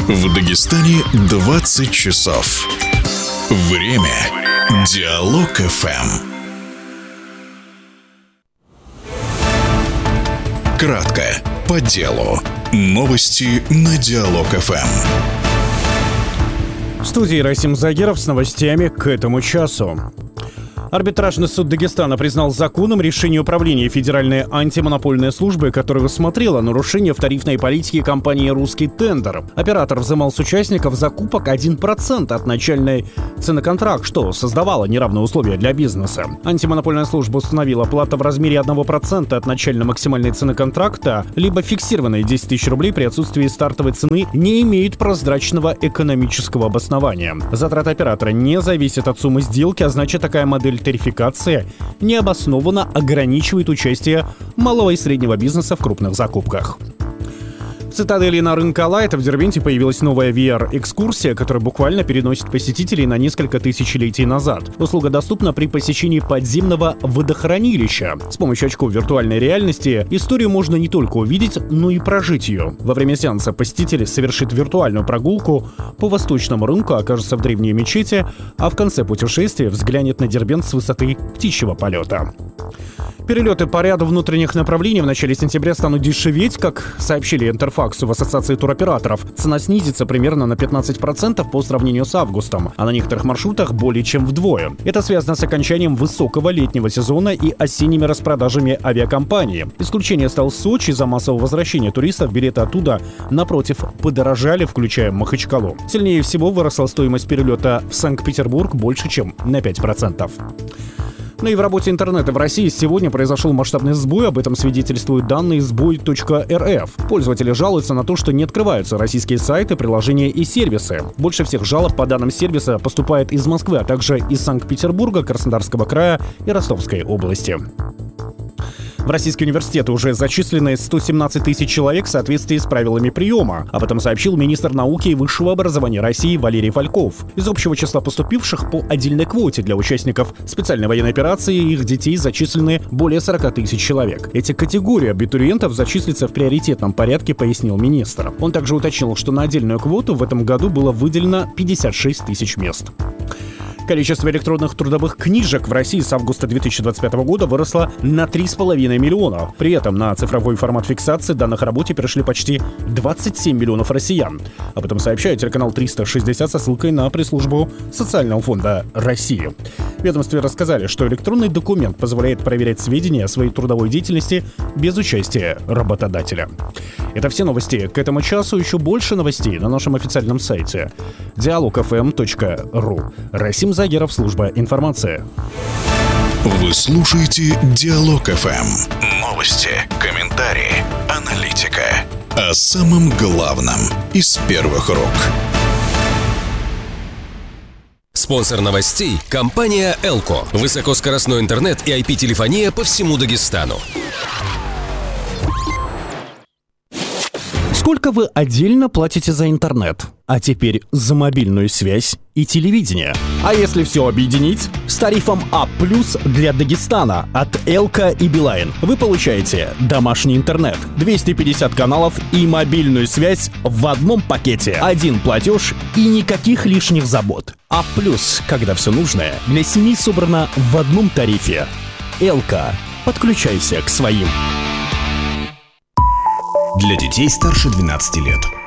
В Дагестане 20 часов. Время Диалог ФМ. Кратко, по делу. Новости на Диалог ФМ. В студии Расим Загиров с новостями к этому часу. Арбитражный суд Дагестана признал законным решение управления Федеральной антимонопольной службы, которое усмотрело нарушение в тарифной политике компании «Русский тендер». Оператор взимал с участников закупок 1% от начальной цены контракта, что создавало неравные условия для бизнеса. Антимонопольная служба установила плата в размере 1% от начальной максимальной цены контракта, либо фиксированные 10 тысяч рублей при отсутствии стартовой цены не имеют прозрачного экономического обоснования. Затраты оператора не зависят от суммы сделки, а значит, такая модель тарификации необоснованно ограничивает участие малого и среднего бизнеса в крупных закупках. В цитадели на рынке Алайта в Дербенте появилась новая VR-экскурсия, которая буквально переносит посетителей на несколько тысячелетий назад. Услуга доступна при посещении подземного водохранилища. С помощью очков виртуальной реальности историю можно не только увидеть, но и прожить ее. Во время сеанса посетитель совершит виртуальную прогулку по восточному рынку, окажется в древней мечети, а в конце путешествия взглянет на Дербент с высоты птичьего полета. Перелеты по ряду внутренних направлений в начале сентября станут дешеветь, как сообщили Интерфаксу в Ассоциации туроператоров. Цена снизится примерно на 15% по сравнению с августом, а на некоторых маршрутах более чем вдвое. Это связано с окончанием высокого летнего сезона и осенними распродажами авиакомпании. Исключение стал Сочи. Из-за массового возвращения туристов билеты оттуда, напротив, подорожали, включая Махачкалу. Сильнее всего выросла стоимость перелета в Санкт-Петербург больше, чем на 5%. Ну и в работе интернета в России сегодня произошел масштабный сбой, об этом свидетельствуют данные сбой.рф. Пользователи жалуются на то, что не открываются российские сайты, приложения и сервисы. Больше всех жалоб по данным сервиса поступает из Москвы, а также из Санкт-Петербурга, Краснодарского края и Ростовской области. В российские университеты уже зачислены 117 тысяч человек в соответствии с правилами приема. Об этом сообщил министр науки и высшего образования России Валерий Фальков. Из общего числа поступивших по отдельной квоте для участников специальной военной операции и их детей зачислены более 40 тысяч человек. Эти категории абитуриентов зачислятся в приоритетном порядке, пояснил министр. Он также уточнил, что на отдельную квоту в этом году было выделено 56 тысяч мест. Количество электронных трудовых книжек в России с августа 2025 года выросло на 3,5 миллиона. При этом на цифровой формат фиксации данных о работе перешли почти 27 миллионов россиян. Об этом сообщает телеканал 360 со ссылкой на пресс-службу Социального фонда России. В ведомстве рассказали, что электронный документ позволяет проверять сведения о своей трудовой деятельности без участия работодателя. Это все новости к этому часу. Еще больше новостей на нашем официальном сайте dialogfm.ru. Расим Загиров, служба информации. Вы слушаете Диалог ФМ. Новости, комментарии, аналитика. О самом главном из первых рук. Спонсор новостей – компания «Элко». Высокоскоростной интернет и IP-телефония по всему Дагестану. Сколько вы отдельно платите за интернет? А теперь за мобильную связь и телевидение. А если все объединить? С тарифом А+ для Дагестана от Элка и Билайн вы получаете домашний интернет, 250 каналов и мобильную связь в одном пакете. Один платеж и никаких лишних забот. А+, когда все нужное для семьи собрано в одном тарифе. Элка. Подключайся к своим. Для детей старше 12 лет.